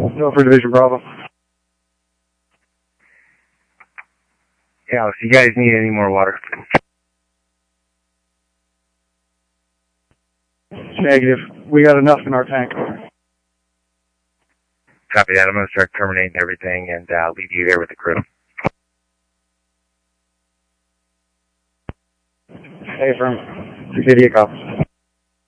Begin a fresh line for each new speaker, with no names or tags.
No for Division Bravo.
Yeah, if you guys need any more water.
Negative. We got enough in our tank.
Copy that. I'm going to start terminating everything and leave you here with the crew.
Hey, firm. 688 copies.